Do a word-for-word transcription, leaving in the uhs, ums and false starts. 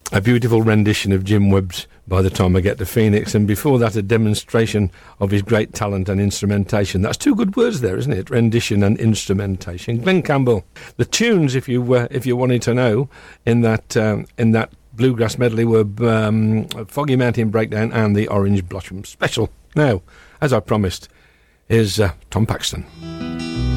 a beautiful rendition of Jim Webb's By the Time I Get to Phoenix, and before that a demonstration of his great talent and instrumentation. That's two good words there, isn't it? Rendition and instrumentation. Glenn Campbell. The tunes, if you uh, if you wanted to know, in that um, in that bluegrass medley were um, Foggy Mountain Breakdown and the Orange Blossom Special. Now, as I promised, is uh, Tom Paxton.